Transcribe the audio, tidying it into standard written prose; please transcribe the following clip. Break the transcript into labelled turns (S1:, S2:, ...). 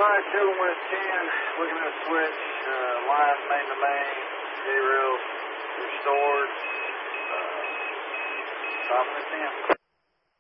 S1: Alright, 7 West 10, looking at a switch, line main to main, J-rail restored, top of the 10.